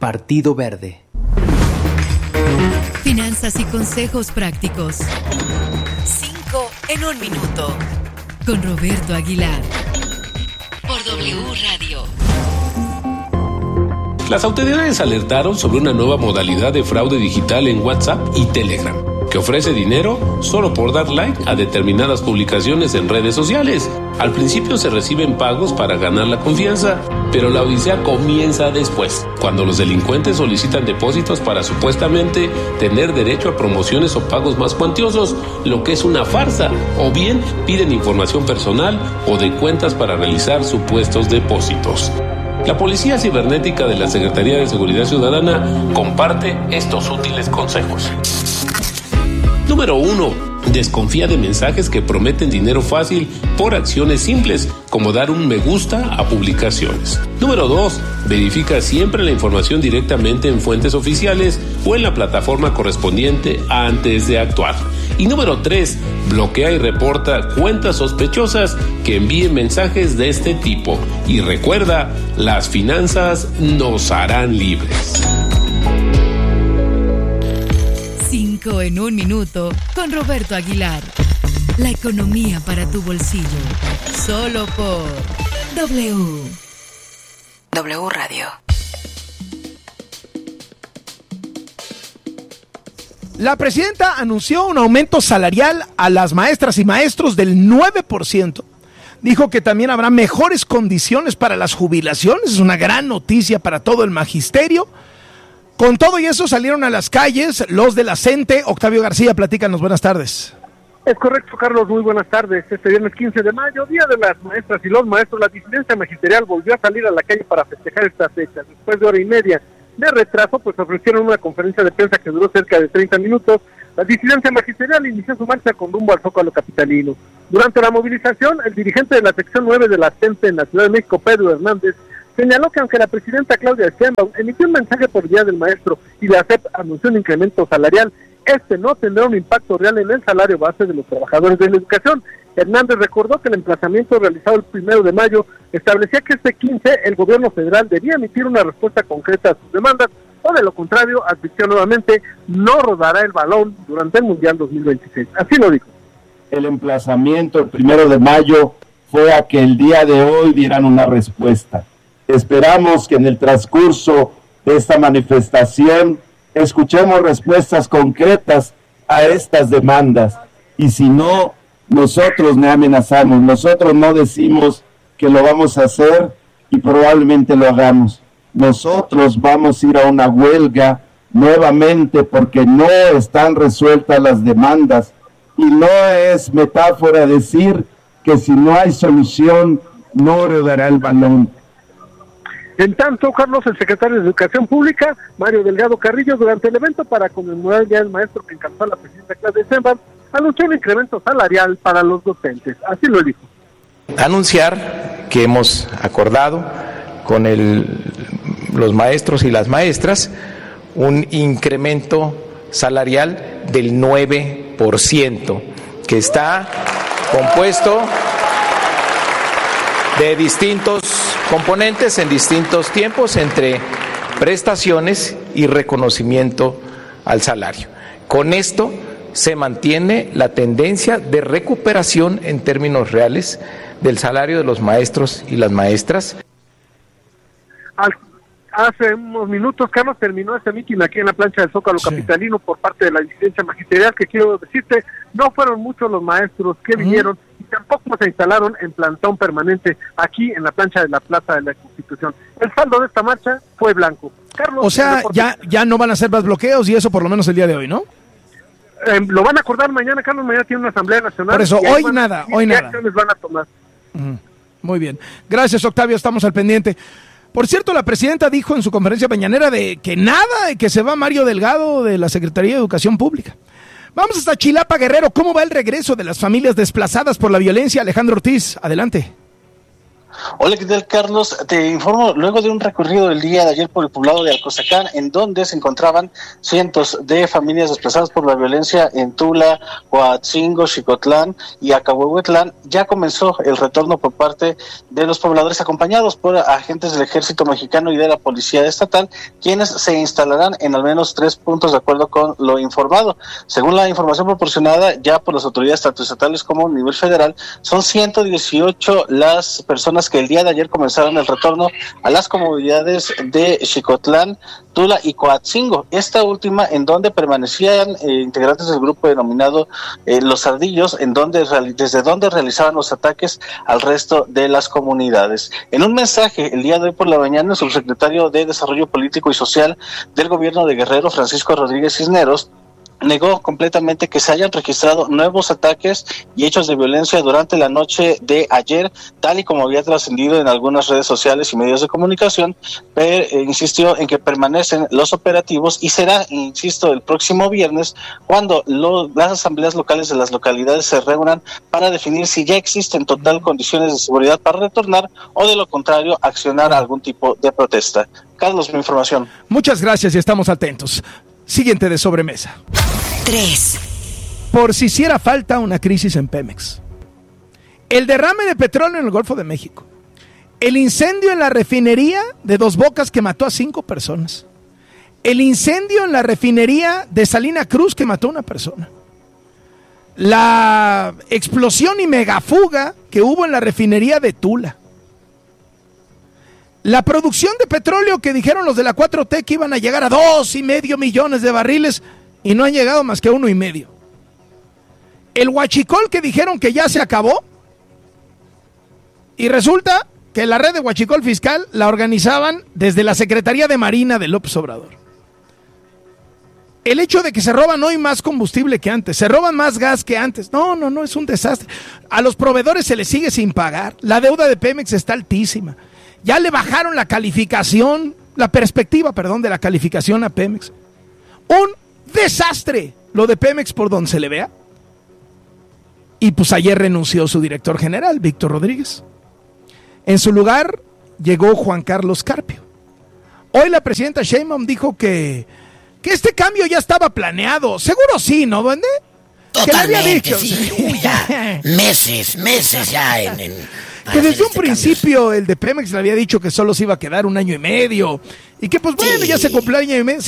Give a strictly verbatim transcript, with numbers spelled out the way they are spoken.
Partido Verde. Finanzas y consejos prácticos. Cinco en un minuto. Con Roberto Aguilar. Por W Radio. Las autoridades alertaron sobre una nueva modalidad de fraude digital en WhatsApp y Telegram, que ofrece dinero solo por dar like a determinadas publicaciones en redes sociales. Al principio se reciben pagos para ganar la confianza, pero la odisea comienza después, cuando los delincuentes solicitan depósitos para supuestamente tener derecho a promociones o pagos más cuantiosos, lo que es una farsa, o bien piden información personal o de cuentas para realizar supuestos depósitos. La Policía Cibernética de la Secretaría de Seguridad Ciudadana comparte estos útiles consejos. Número uno. Desconfía de mensajes que prometen dinero fácil por acciones simples, como dar un me gusta a publicaciones. Número dos. Verifica siempre la información directamente en fuentes oficiales o en la plataforma correspondiente antes de actuar. Y número tres. Bloquea y reporta cuentas sospechosas que envíen mensajes de este tipo. Y recuerda, las finanzas nos harán libres. Cinco en un minuto con Roberto Aguilar. La economía para tu bolsillo. Solo por W. W Radio. La presidenta anunció un aumento salarial a las maestras y maestros del nueve por ciento. Dijo que también habrá mejores condiciones para las jubilaciones. Es una gran noticia para todo el magisterio. Con todo y eso salieron a las calles los de la CENTE. Octavio García, platícanos, buenas tardes. Es correcto, Carlos, muy buenas tardes. Este viernes quince de mayo, Día de las Maestras y los Maestros, la disidencia magisterial volvió a salir a la calle para festejar esta fecha. Después de hora y media de retraso, pues ofrecieron una conferencia de prensa que duró cerca de treinta minutos. La disidencia magisterial inició su marcha con rumbo al Zócalo capitalino. Durante la movilización, el dirigente de la sección nueve de la CENTE en la Ciudad de México, Pedro Hernández, señaló que aunque la presidenta Claudia Sheinbaum emitió un mensaje por Día del Maestro y la C E P anunció un incremento salarial, este no tendrá un impacto real en el salario base de los trabajadores de la educación. Hernández recordó que el emplazamiento realizado el primero de mayo establecía que este quince el gobierno federal debía emitir una respuesta concreta a sus demandas, o de lo contrario, advirtió nuevamente, no rodará el balón durante el Mundial dos mil veintiséis. Así lo dijo. El emplazamiento el primero de mayo fue a que el día de hoy dieran una respuesta. Esperamos que en el transcurso de esta manifestación escuchemos respuestas concretas a estas demandas, y si no, nosotros no amenazamos, nosotros no decimos que lo vamos a hacer y probablemente lo hagamos. Nosotros vamos a ir a una huelga nuevamente porque no están resueltas las demandas, y no es metáfora decir que si no hay solución no rodará el balón. En tanto, Carlos, el secretario de Educación Pública, Mario Delgado Carrillo, durante el evento para conmemorar el Día del Maestro que encabezó la presidenta Claudia Sheinbaum, anunció un incremento salarial para los docentes. Así lo dijo. Anunciar que hemos acordado con el, los maestros y las maestras un incremento salarial del nueve por ciento, que está compuesto de distintos componentes en distintos tiempos, entre prestaciones y reconocimiento al salario. Con esto se mantiene la tendencia de recuperación en términos reales del salario de los maestros y las maestras. Al, hace unos minutos, Carlos, terminó este mitin aquí en la plancha del Zócalo sí. capitalino por parte de la disidencia magisterial, que quiero decirte, no fueron muchos los maestros que vinieron y tampoco se instalaron en plantón permanente aquí en la plancha de la Plaza de la Constitución. El saldo de esta marcha fue blanco. Carlos, o sea, ya, ya no van a hacer más bloqueos y eso por lo menos el día de hoy, ¿no? Eh, lo van a acordar mañana, Carlos, mañana tiene una asamblea nacional. Por eso, hoy van, nada, hoy ¿qué nada. acciones van a tomar? Uh-huh. Muy bien. Gracias, Octavio, estamos al pendiente. Por cierto, la presidenta dijo en su conferencia mañanera de que nada, de que se va Mario Delgado de la Secretaría de Educación Pública. Vamos hasta Chilapa, Guerrero. ¿Cómo va el regreso de las familias desplazadas por la violencia? Alejandro Ortiz, adelante. Hola, ¿qué tal, Carlos? Te informo, luego de un recorrido el día de ayer por el poblado de Alcozacán, en donde se encontraban cientos de familias desplazadas por la violencia en Tula, Coatzingo, Xicotlán y Acahuehuetlán, ya comenzó el retorno por parte de los pobladores acompañados por agentes del Ejército Mexicano y de la Policía Estatal, quienes se instalarán en al menos tres puntos de acuerdo con lo informado. Según la información proporcionada ya por las autoridades tanto estatales como a nivel federal, son ciento dieciocho las personas que el día de ayer comenzaron el retorno a las comunidades de Xicotlán, Tula y Coatzingo, esta última en donde permanecían eh, integrantes del grupo denominado eh, Los Ardillos, en donde desde donde realizaban los ataques al resto de las comunidades. En un mensaje el día de hoy por la mañana, el subsecretario de Desarrollo Político y Social del gobierno de Guerrero, Francisco Rodríguez Cisneros, negó completamente que se hayan registrado nuevos ataques y hechos de violencia durante la noche de ayer, tal y como había trascendido en algunas redes sociales y medios de comunicación, pero eh, insistió en que permanecen los operativos y será, insisto, el próximo viernes cuando lo, las asambleas locales de las localidades se reúnan para definir si ya existen total condiciones de seguridad para retornar o de lo contrario accionar algún tipo de protesta. Carlos, mi información. Muchas gracias y estamos atentos. Siguiente de sobremesa. tres. Por si hiciera falta una crisis en Pemex. El derrame de petróleo en el Golfo de México. El incendio en la refinería de Dos Bocas que mató a cinco personas. El incendio en la refinería de Salina Cruz que mató a una persona. La explosión y megafuga que hubo en la refinería de Tula. La producción de petróleo que dijeron los de la cuatro T que iban a llegar a dos y medio millones de barriles y no han llegado más que a uno y medio. El huachicol que dijeron que ya se acabó y resulta que la red de huachicol fiscal la organizaban desde la Secretaría de Marina de López Obrador. El hecho de que se roban hoy más combustible que antes, se roban más gas que antes, no, no, no, es un desastre. A los proveedores se les sigue sin pagar, la deuda de Pemex está altísima. Ya le bajaron la calificación, la perspectiva, perdón, de la calificación a Pemex. Un desastre lo de Pemex por donde se le vea. Y pues ayer renunció su director general, Víctor Rodríguez. En su lugar llegó Juan Carlos Carpio. Hoy la presidenta Sheinbaum dijo que, que este cambio ya estaba planeado. Seguro sí, ¿no, duende? Totalmente, que le había dicho. Sí, uy, ya, meses, meses ya en... en... Que desde un este principio cambio. El de Pemex le había dicho que solo se iba a quedar un año y medio y que pues bueno, sí. Ya se cumplió año y medio.